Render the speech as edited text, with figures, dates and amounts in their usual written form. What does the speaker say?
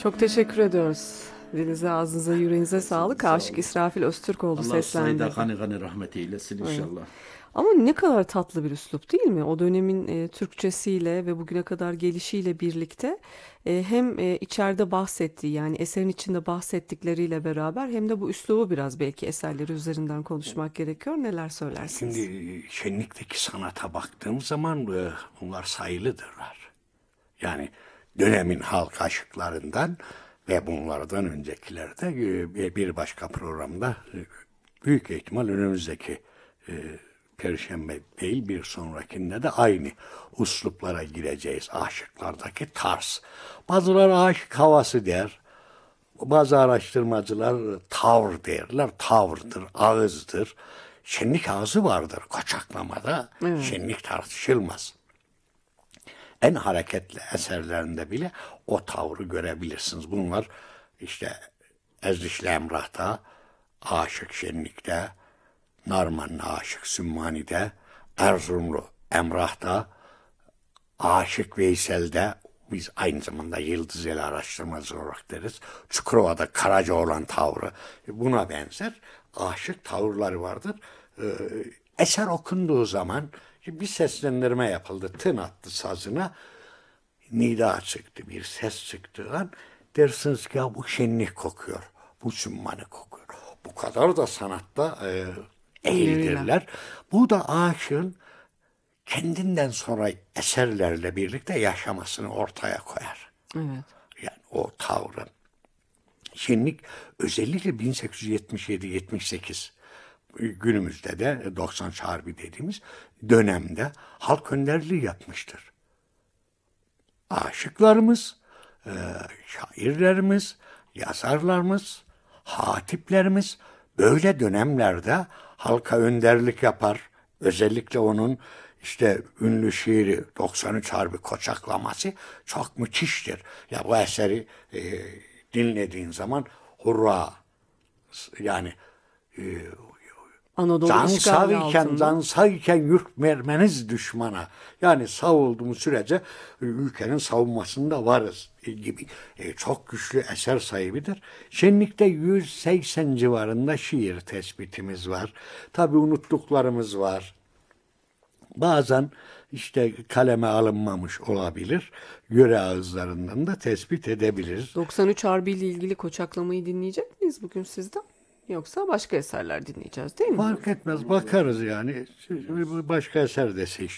Çok teşekkür ediyoruz. Dilinize, ağzınıza, yüreğinize sağlık. Sağ Aşık olun. İsrafil Öztürkoğlu Allah sayda seslendirdi. gani gani rahmet eylesin Evet. inşallah. Ama ne kadar tatlı bir üslup değil mi? O dönemin Türkçesiyle ve bugüne kadar gelişiyle birlikte hem içeride bahsettiği yani eserin içinde bahsettikleriyle beraber hem de bu üslubu biraz belki eserleri üzerinden konuşmak gerekiyor. Neler Şimdi söylersiniz? şenlikteki sanata baktığım zaman bunlar sayılıdırlar. Yani dönemin halk aşıklarından ve bunlardan öncekilerde bir başka programda büyük ihtimal önümüzdeki Perşembe değil bir sonrakinde de aynı usluplara gireceğiz. Aşıklardaki tarz. Bazıları aşık havası der. Bazı araştırmacılar tavır derler. Tavırdır, ağızdır. Şenlik ağzı vardır koçaklamada. Evet. Şenlik tartışılmaz. En hareketli eserlerinde bile o tavrı görebilirsiniz. Bunlar işte Ezrişli Emrah'ta, Aşık Şenlik'te, Narmanlı Aşık Sümmani'de, Erzurumlu Emrah'ta, Aşık Veysel'de, biz aynı zamanda Yıldızeli araştırmacı olarak deriz. Çukurova'da Karacaoğlan tavrı buna benzer aşık tavırları vardır. Eser okunduğu zaman bir seslendirme yapıldı. Tın attı sazına. Nida çıktı, bir ses çıktığı an dersiniz ki ya bu şenlik kokuyor. Bu sümmani kokuyor. Bu kadar da sanatta ehildirler. Bu da aşığın kendinden sonra eserlerle birlikte yaşamasını ortaya koyar. Evet. Yani o tavrı. Şenlik özellikle 1877-78 günümüzde de 90 Harbi dediğimiz dönemde halk önderliği yapmıştır. Aşıklarımız, şairlerimiz, yazarlarımız, hatiplerimiz böyle dönemlerde halka önderlik yapar. Özellikle onun işte ünlü şiiri 93 Harbi Koçaklaması çok müthiştir. Ya bu eseri dinlediğin zaman hurra yani Anadolu can işgali sağ altında. yurt vermeniz düşmana. Yani sağ olduğumuz sürece ülkenin savunmasında varız gibi çok güçlü eser sahibidir. Şenlikte 180 civarında şiir tespitimiz var. Tabii unuttuklarımız var. Bazen işte kaleme alınmamış olabilir. Yöre ağızlarından da tespit edebiliriz. 93 Harbi ile ilgili Koçaklamayı dinleyecek miyiz bugün sizden? Yoksa başka eserler dinleyeceğiz değil mi? Fark etmez bakarız yani. Başka eser de seçtik.